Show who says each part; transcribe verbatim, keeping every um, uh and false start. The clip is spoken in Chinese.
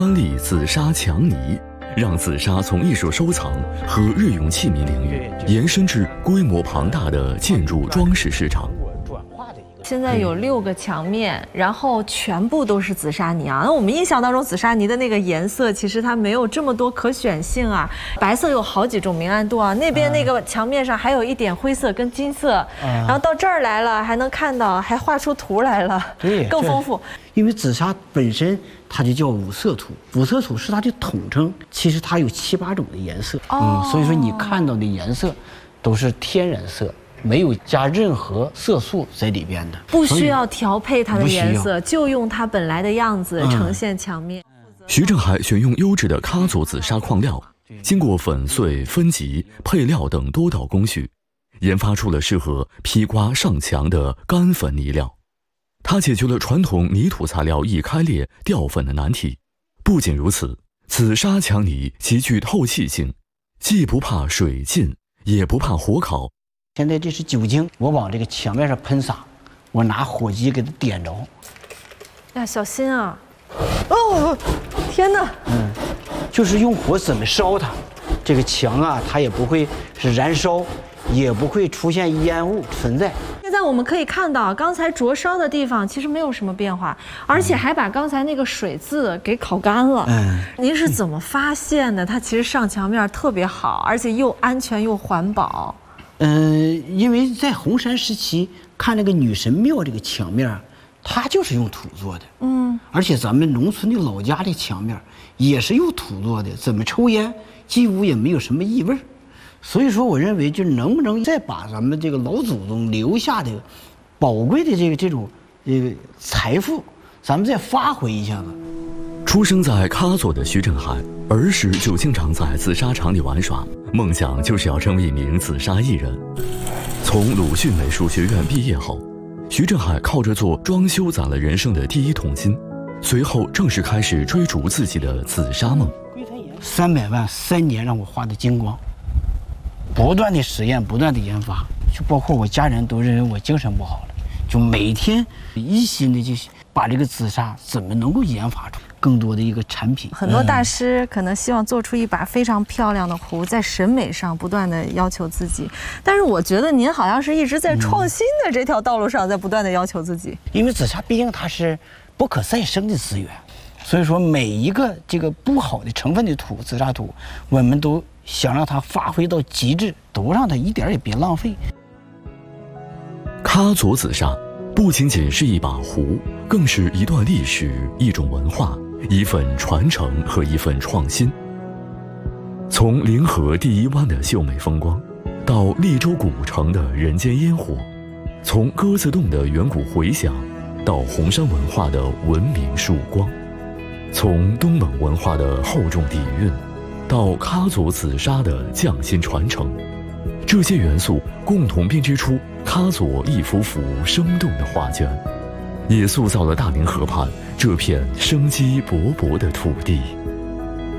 Speaker 1: 专利紫砂强泥，让紫砂从艺术收藏和日用器皿领域延伸至规模庞大的建筑装饰市场。
Speaker 2: 现在有六个墙面，然后全部都是紫砂泥啊。那我们印象当中，紫砂泥的那个颜色其实它没有这么多可选性啊。白色有好几种明暗度啊，那边那个墙面上还有一点灰色跟金色，然后到这儿来了还能看到，还画出图来了，
Speaker 3: 对，
Speaker 2: 更丰富。
Speaker 3: 因为紫砂本身它就叫五色土，五色土是它的统称，其实它有七八种的颜色，
Speaker 2: 哦、
Speaker 3: 嗯，所以说你看到的颜色都是天然色。没有加任何色素在里边的，
Speaker 2: 不需要调配它的颜色，就用它本来的样子呈现墙面。
Speaker 1: 嗯、徐振海选用优质的咖佐紫砂矿料，经过粉碎、分级、配料等多道工序，研发出了适合披刮上墙的干粉泥料。它解决了传统泥土材料易开裂掉粉的难题。不仅如此，紫砂墙泥极具透气性，既不怕水浸，也不怕火烤。
Speaker 3: 现在这是酒精，我往这个墙面上喷洒，我拿火机给它点着。
Speaker 2: 呀，小心啊！哦，天哪！
Speaker 3: 嗯，就是用火怎么烧它，这个墙啊，它也不会是燃烧，也不会出现烟雾存在。
Speaker 2: 现在我们可以看到，刚才灼烧的地方其实没有什么变化，而且还把刚才那个水渍给烤干了。嗯，您是怎么发现的？它其实上墙面特别好，而且又安全又环保。
Speaker 3: 嗯，因为在红山时期看那个女神庙这个墙面，它就是用土做的。嗯，而且咱们农村的老家的墙面也是用土做的，怎么抽烟几乎也没有什么异味。所以说，我认为就能不能再把咱们这个老祖宗留下的宝贵的这个这种这个财富，咱们再发挥一下子。
Speaker 1: 出生在喀左的徐振海，儿时就经常在紫砂厂里玩耍，梦想就是要成为一名紫砂艺人。从鲁迅美术学院毕业后，徐振海靠着做装修攒了人生的第一桶金，随后正式开始追逐自己的紫砂梦。
Speaker 3: 三百万三年让我画的精光，不断的实验，不断的研发，就包括我家人都认为我精神不好了，就每天一心的就把这个紫砂怎么能够研发出更多的一个产品。
Speaker 2: 很多大师可能希望做出一把非常漂亮的壶，在审美上不断的要求自己，但是我觉得您好像是一直在创新的这条道路上在不断的要求自己。
Speaker 3: 因为紫砂毕竟它是不可再生的资源，所以说每一个这个不好的成分的土，紫砂土，我们都想让它发挥到极致，都让它一点也别浪费。
Speaker 1: 喀左紫砂不仅仅是一把壶，更是一段历史，一种文化，一份传承和一份创新。从临河第一湾的秀美风光，到利州古城的人间烟火，从鸽子洞的远古回响，到红山文化的文明曙光，从东蒙文化的厚重底蕴，到喀左紫砂的匠心传承，这些元素共同编织出喀左一幅幅生动的画卷，也塑造了大凌河畔这片生机勃勃的土地。